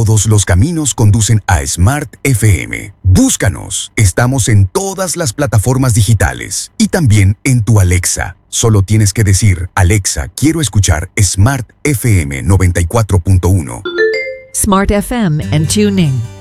todos los caminos conducen a Smart FM. Búscanos. Estamos en todas las plataformas digitales y también en tu Alexa. Solo tienes que decir, Alexa, quiero escuchar Smart FM 94.1. Smart FM and TuneIn.